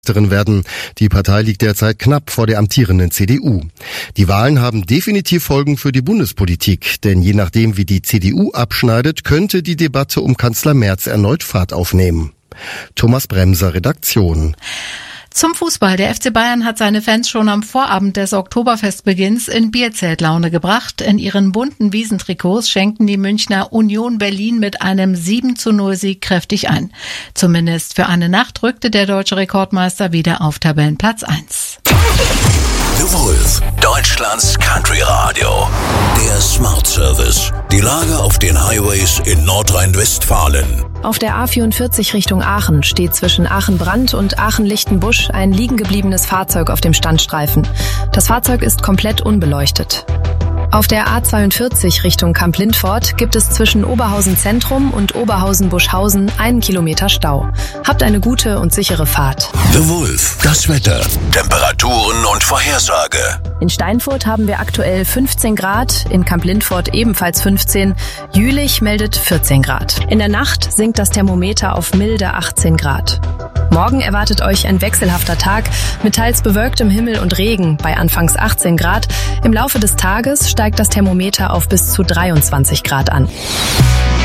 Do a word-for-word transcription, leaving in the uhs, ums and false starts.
werden. Die Partei liegt derzeit knapp vor der amtierenden C D U. Die Wahlen haben definitiv Folgen für die Bundespolitik, denn je nachdem, wie die C D U abschneidet, könnte die Debatte um Kanzler Merz erneut Fahrt aufnehmen. Thomas Bremser, Redaktion. Zum Fußball. Der F C Bayern hat seine Fans schon am Vorabend des Oktoberfestbeginns in Bierzeltlaune gebracht. In ihren bunten Wiesentrikots schenkten die Münchner Union Berlin mit einem sieben zu null Sieg kräftig ein. Zumindest für eine Nacht rückte der deutsche Rekordmeister wieder auf Tabellenplatz eins. The Wolf, Deutschlands Country Radio. Der Smart Service. Die Lage auf den Highways in Nordrhein-Westfalen. Auf der A vierundvierzig Richtung Aachen steht zwischen Aachen-Brand und Aachen-Lichtenbusch ein liegengebliebenes Fahrzeug auf dem Standstreifen. Das Fahrzeug ist komplett unbeleuchtet. Auf der A zweiundvierzig Richtung Kamp-Lindfort gibt es zwischen Oberhausen Zentrum und Oberhausen-Buschhausen einen Kilometer Stau. Habt eine gute und sichere Fahrt. The Wolf, das Wetter, Temperaturen und Vorhersage. In Steinfurt haben wir aktuell fünfzehn Grad, in Kamp-Lindfort ebenfalls fünfzehn, Jülich meldet vierzehn Grad. In der Nacht sinkt das Thermometer auf milde achtzehn Grad. Morgen erwartet euch ein wechselhafter Tag mit teils bewölktem Himmel und Regen bei anfangs achtzehn Grad. Im Laufe des Tages steigt das Thermometer auf bis zu dreiundzwanzig Grad an.